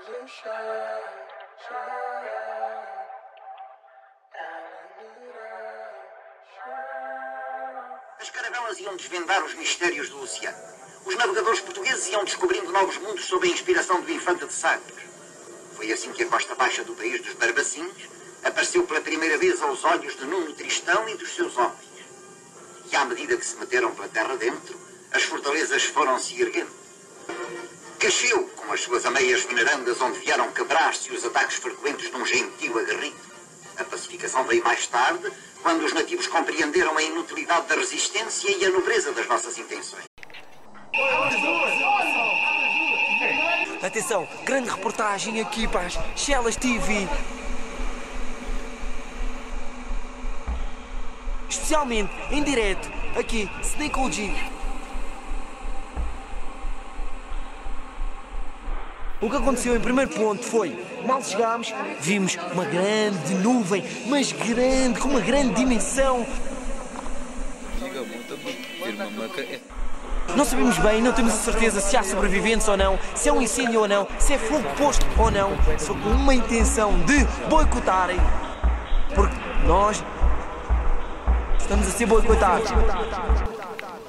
As caravelas iam desvendar os mistérios do oceano. Os navegadores portugueses iam descobrindo novos mundos sob a inspiração do Infante de Sagres. Foi assim que a costa baixa do país dos Barbacinhos apareceu pela primeira vez aos olhos de Nuno Tristão e dos seus homens. E à medida que se meteram pela terra dentro, as fortalezas foram-se erguendo. Cacheu, com as suas ameias venerandas onde vieram quebrar-se os ataques frequentes de um gentio aguerrido. A pacificação veio mais tarde, quando os nativos compreenderam a inutilidade da resistência e a nobreza das nossas intenções. Atenção, grande reportagem aqui para as Chelas TV. Especialmente em direto, aqui, Snake OG. O que aconteceu em primeiro ponto foi, mal chegámos, vimos uma grande nuvem, mas grande, com uma grande dimensão. Não sabemos bem, não temos a certeza se há sobreviventes ou não, se é um incêndio ou não, se é fogo posto ou não, só com uma intenção de boicotarem, porque nós estamos a ser boicotados.